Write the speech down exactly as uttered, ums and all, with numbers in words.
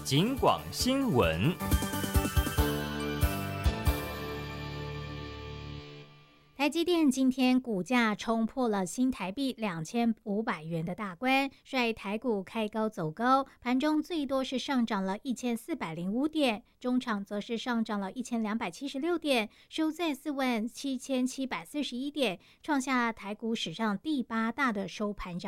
警广新闻。 台积电今天股价冲破了新台币两千五百元的大关，率台股开高走高，盘中最多是上涨了一千四百零五点，中场则是上涨了一千两百七十六点，收在四万七千七百四十一点，创下台股史上第八大的收盘涨